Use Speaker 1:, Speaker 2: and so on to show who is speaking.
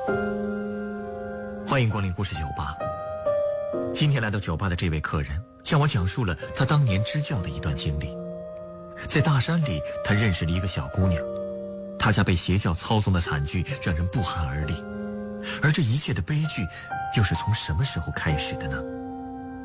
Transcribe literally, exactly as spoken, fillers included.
Speaker 1: 欢迎光临故事酒吧。今天来到酒吧的这位客人向我讲述了他当年支教的一段经历。在大山里，他认识了一个小姑娘，他家被邪教操纵的惨剧让人不寒而栗。而这一切的悲剧又是从什么时候开始的呢？